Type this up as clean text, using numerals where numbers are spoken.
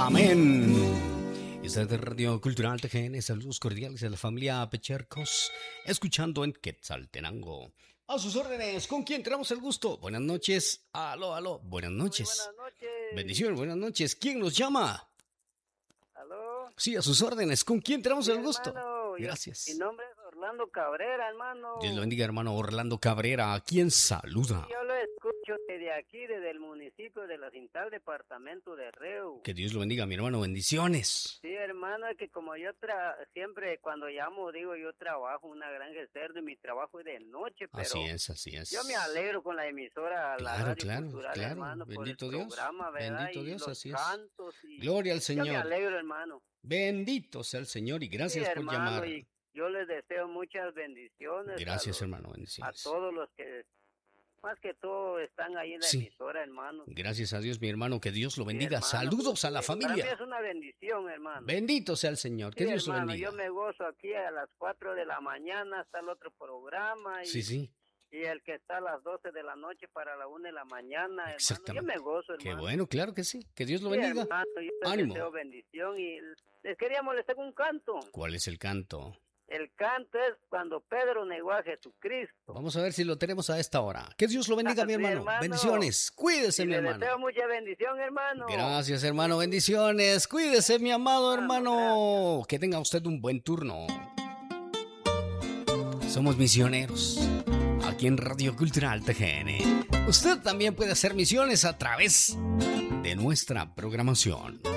Amén. Esta es de Radio Cultural TGN. Saludos cordiales a la familia Pechercos, escuchando en Quetzaltenango. A sus órdenes, ¿con quién tenemos el gusto? Buenas noches. Aló, aló. Buenas noches. Muy buenas noches. Bendiciones, buenas noches. ¿Quién nos llama? ¿Aló? Sí, a sus órdenes. ¿Con quién tenemos Sí, el gusto? hermano, Gracias. Mi nombre es Orlando Cabrera, hermano. Dios lo bendiga, hermano Orlando Cabrera. ¿A quién saluda? Yo lo escucho desde aquí, desde el municipio de La Cintal, departamento de Reu. Que Dios lo bendiga, mi hermano. Bendiciones. Sí, hermano, es que como yo siempre cuando llamo digo yo trabajo en una granja de cerdo y mi trabajo es de noche, pero Así es, así es. yo me alegro con la emisora, la radio cultural, claro. hermano, Bendito por el Dios. programa, ¿verdad? Bendito y Dios, los así es. cantos y Gloria al Señor. Yo me alegro, hermano. Bendito sea el Señor y gracias Sí, por hermano, llamar. Y yo les deseo muchas bendiciones. Gracias, hermano, A bendiciones. todos los que, más que todo, están ahí en la emisora, hermano. Gracias a Dios, mi hermano, que Dios lo bendiga. Sí, Saludos a la familia. Para mí es una bendición, hermano. Bendito sea el Señor, que Sí, Dios hermano, lo bendiga. yo me gozo aquí a las 4 de la mañana, está el otro programa. Sí. Y el que está a las 12 de la noche para la 1 de la mañana, Exactamente. hermano. Yo me gozo, hermano. Qué bueno, claro que sí. Que Dios lo Sí, bendiga. hermano, yo les Ánimo. deseo bendición y les quería molestar con un canto. ¿Cuál es el canto? El canto es cuando Pedro negó a Jesucristo. Vamos a ver si lo tenemos a esta hora. Que Dios lo bendiga, mi hermano. Bendiciones. Cuídese, mi hermano. Le deseo mucha bendición, hermano. Gracias, hermano. Bendiciones. Cuídese, mi amado hermano. Gracias. Que tenga usted un buen turno. Somos misioneros aquí en Radio Cultural TGN. Usted también puede hacer misiones a través de nuestra programación.